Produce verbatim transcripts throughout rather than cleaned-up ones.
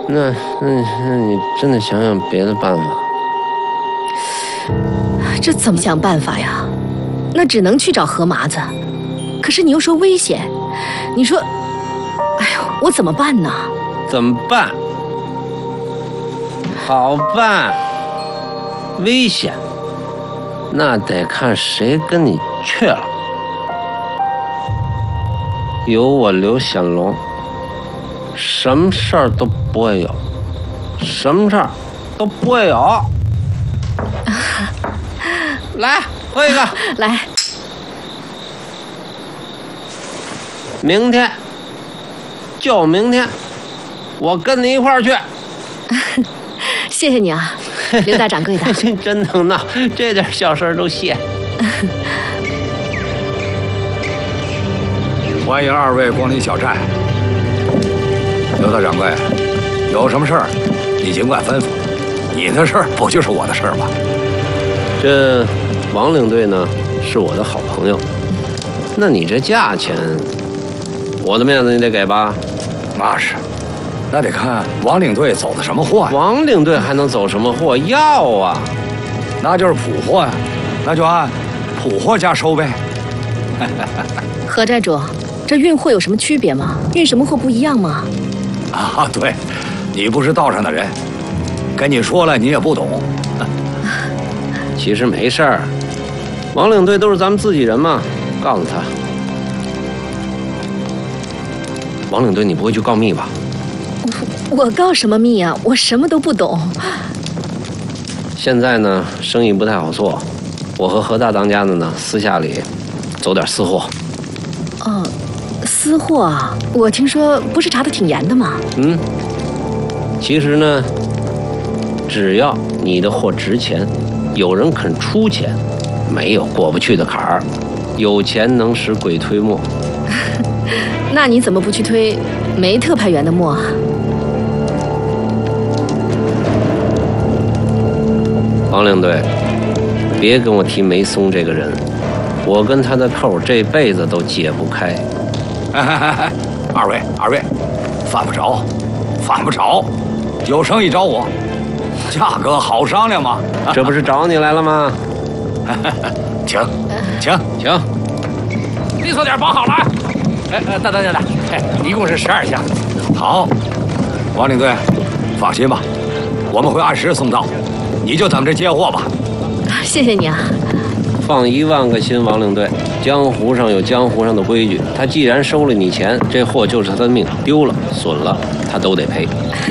那那那你真的想想别的办法？ 这怎么想办法呀？那只能去找何麻子。可是你又说危险，你说，哎呦，我怎么办呢？ 怎么办？好办。危险，那得看谁跟你去了。有我刘显龙，什么事儿都不会有，什么事儿都不会有。来，喝一个。 来。 明天，就明天，我跟你一块儿去。 谢谢你啊，刘大掌柜的。 真能闹，这点小事都谢。 欢迎二位光临小寨。刘大掌柜，有什么事儿，你尽管吩咐。你的事儿不就是我的事儿吗？ 这王领队呢，是我的好朋友。那你这价钱，我的面子你得给吧？ 那是。那得看王领队走的什么货呀？ 王领队还能走什么货？要啊， 那就是普货呀，那就按普货价收呗。 何寨主，这运货有什么区别吗？运什么货不一样吗？ 啊，对，你不是道上的人，跟你说了你也不懂。 其实没事儿，王领队都是咱们自己人嘛，告诉他。王领队，你不会去告密吧？ 我告什么密啊？我什么都不懂。 现在呢，生意不太好做，我和何大当家的呢，私下里走点私货。 哦，私货啊？我听说不是查得挺严的吗？ 嗯，其实呢，只要你的货值钱，有人肯出钱，没有过不去的坎儿。有钱能使鬼推磨。 那你怎么不去推没特派员的磨啊？ 王领队，别跟我提梅松这个人，我跟他的扣这辈子都解不开。 哎哎哎，二位二位，犯不着，犯不着，有生意找我，价格好商量嘛。 这不是找你来了吗？ 请，请， 请。 利索点，绑好了啊！哎哎，大大大大，哎，一共是十二箱。 好，王领队，放心吧，我们会按时送到。你就等着接货吧。 谢谢你啊。 放一万个心，王领队，江湖上有江湖上的规矩，他既然收了你钱，这货就是他的命，丢了损了他都得赔。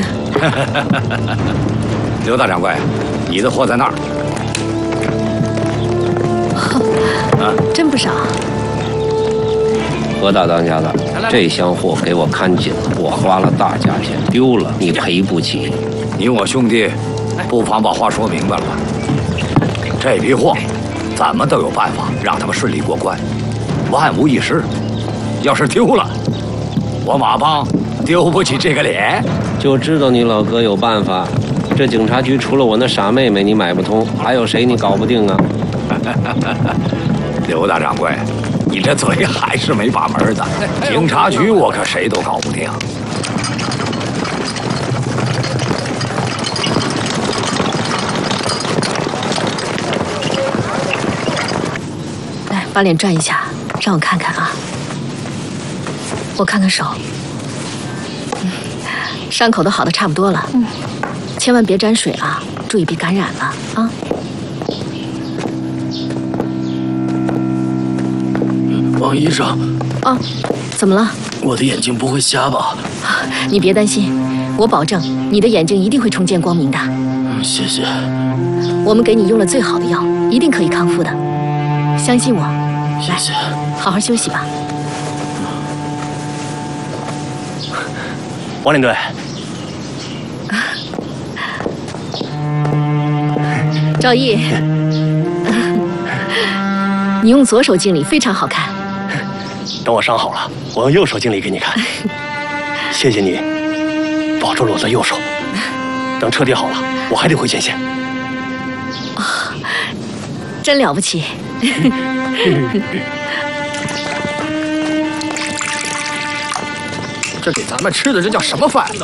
刘大掌柜，你的货在那儿。 啊，真不少。 何大当家的，这箱货给我看紧了，我花了大价钱，丢了你赔不起。 你我兄弟，不妨把话说明白了吧。这批货，咱们都有办法让他们顺利过关，万无一失。要是丢了，我马帮丢不起这个脸。 就知道你老哥有办法。这警察局除了我那傻妹妹你买不通，还有谁你搞不定啊？ 刘大掌柜，你这嘴还是没把门的。警察局我可谁都搞不定。 来，把脸转一下，让我看看啊。我看看手，嗯，伤口都好的差不多了。嗯，千万别沾水啊，注意别感染了啊。 王医生， 啊，怎么了？ 我的眼睛不会瞎吧？ 你别担心，我保证你的眼睛一定会重见光明的。 嗯，谢谢。 我们给你用了最好的药，一定可以康复的，相信我。 谢谢。 来，好好休息吧。 王领队， 赵毅，你用左手敬礼非常好看。 等我伤好了，我用右手敬礼给你看。谢谢你，保住了我的右手。等彻底好了，我还得回前线。 哦，真了不起。 这给咱们吃的，这叫什么饭？